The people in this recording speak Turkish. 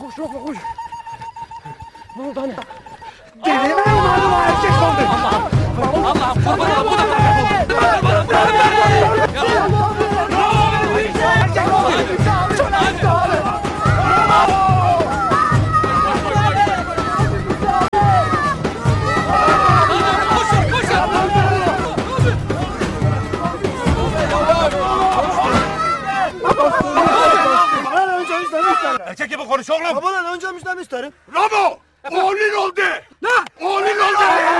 Koş Roko koş. Ne oldu anne? Deli mi oldu? Erkek oldu. Allah'ım kurban olayım. Erkek gibi konuş oğlum. Babadan önce müjden isterim. Ramo! Oğlun oldu. Ne? Oğlun oldu.